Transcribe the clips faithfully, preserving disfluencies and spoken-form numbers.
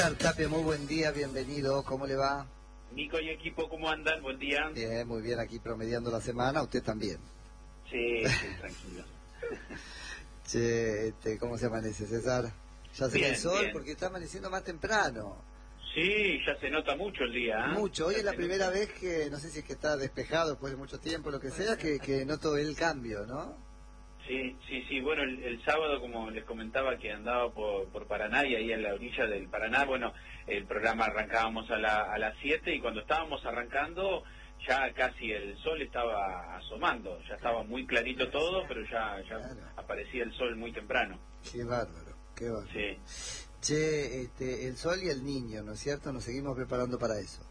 Tapia, muy buen día, bienvenido, ¿cómo le va? Nico y equipo, ¿cómo andan? Buen día. Bien, muy bien, aquí promediando la semana, usted también. Sí, sí, tranquilo. Che, este, ¿cómo se amanece, César? ¿Ya se ve el sol? Bien. Porque está amaneciendo más temprano. Sí, ya se nota mucho el día, ¿eh? Mucho, hoy Ya es la se primera nota. vez que, no sé si es que está despejado después de mucho tiempo, lo que sea, que, que noto el cambio, ¿no? Sí, sí, sí, bueno, el, el sábado, como les comentaba, que andaba por, por Paraná y ahí en la orilla del Paraná, bueno, el programa arrancábamos a, la, a las siete y cuando estábamos arrancando ya casi el sol estaba asomando, ya estaba muy clarito todo, pero ya, ya Claro. aparecía el sol muy temprano. Qué bárbaro, qué bárbaro. Sí. Che, este, el sol y el niño, ¿no es cierto? Nos seguimos preparando para eso.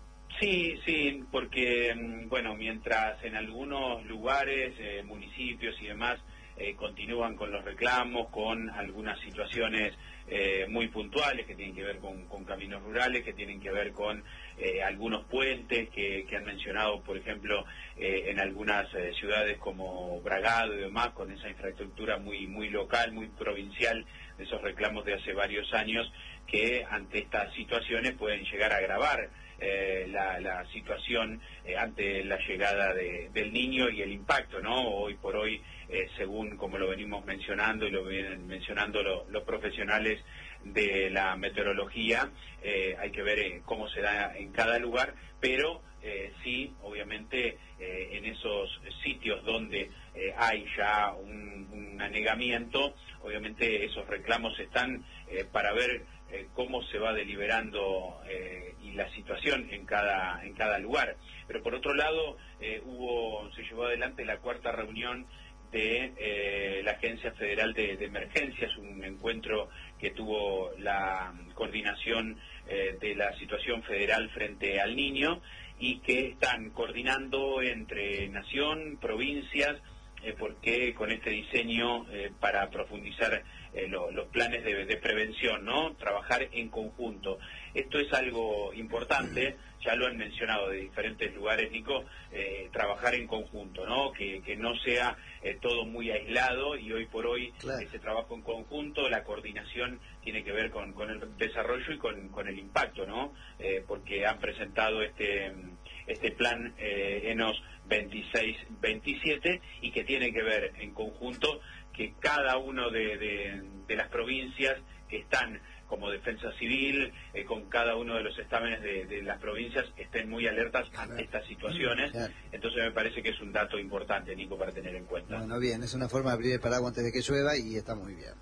Sí, sí, porque, mm, bueno, mientras en algunos lugares, eh, municipios y demás, eh, continúan con los reclamos, con algunas situaciones eh, muy puntuales que tienen que ver con, con caminos rurales, que tienen que ver con eh, algunos puentes que, que han mencionado, por ejemplo, eh, en algunas eh, ciudades como Bragado y demás, con esa infraestructura muy, muy local, muy provincial, de esos reclamos de hace varios años, que ante estas situaciones pueden llegar a agravar Eh, la, la situación eh, ante la llegada de, del niño y el impacto, ¿no? Hoy por hoy, eh, según como lo venimos mencionando y lo vienen mencionando lo, los profesionales de la meteorología, eh, hay que ver eh, cómo se da en cada lugar, pero eh, sí, obviamente, eh, en esos sitios donde eh, hay ya un, un anegamiento, obviamente esos reclamos están eh, para ver eh, cómo se va deliberando eh, y la situación en cada en cada lugar. Pero por otro lado, eh, hubo se llevó adelante la cuarta reunión de eh, la Agencia Federal de, de Emergencias, un encuentro que tuvo la coordinación eh, de la situación federal frente al niño y que están coordinando entre nación, provincias, eh, porque con este diseño eh, para profundizar eh, lo, los planes de, de prevención, ¿no? Trabajar en conjunto. Esto es algo importante, ya lo han mencionado de diferentes lugares, Nico, eh, trabajar en conjunto, ¿no? Que, que no sea eh, todo muy aislado y hoy por hoy Claro. ese trabajo en conjunto, la coordinación tiene que ver con, con el desarrollo y con, con el impacto, ¿no? Eh, porque han presentado este este plan eh, ENOS veintiséis veintisiete y que tiene que ver en conjunto que cada uno de, de, de las provincias que están como defensa civil, eh, con cada uno de los estámenes de, de las provincias estén muy alertas ante estas situaciones. Claro. Entonces me parece que es un dato importante, Nico, para tener en cuenta. Bueno, bien, es una forma de abrir el paraguas antes de que llueva y está muy bien.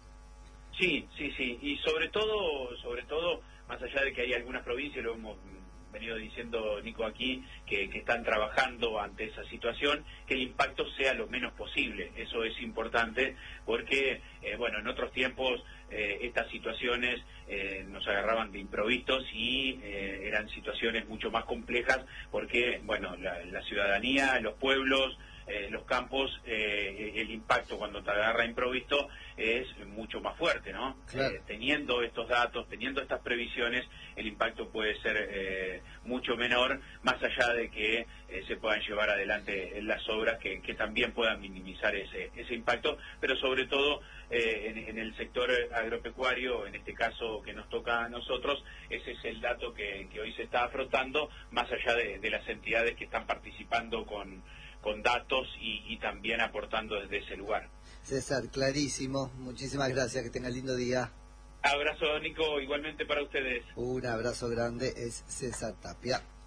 Sí, sí, sí, y sobre todo, sobre todo, más allá de que hay algunas provincias, lo hemos venido diciendo, Nico, aquí, que, que están trabajando ante esa situación, que el impacto sea lo menos posible. Eso es importante porque, eh, bueno, en otros tiempos eh, estas situaciones eh, nos agarraban de improvistos y eh, eran situaciones mucho más complejas porque, bueno, la, la ciudadanía, los pueblos, Eh, los campos, eh, el impacto cuando te agarra improvisto es mucho más fuerte, ¿no? Claro. Eh, teniendo estos datos, teniendo estas previsiones, el impacto puede ser eh, mucho menor, más allá de que eh, se puedan llevar adelante las obras que, que también puedan minimizar ese, ese impacto, pero sobre todo eh, en, en el sector agropecuario, en este caso que nos toca a nosotros, ese es el dato que, que hoy se está afrontando, más allá de, de las entidades que están participando con con datos y, y también aportando desde ese lugar. César, clarísimo, muchísimas gracias, que tenga lindo día. Abrazo, Nico, igualmente para ustedes. Un abrazo grande, es César Tapia.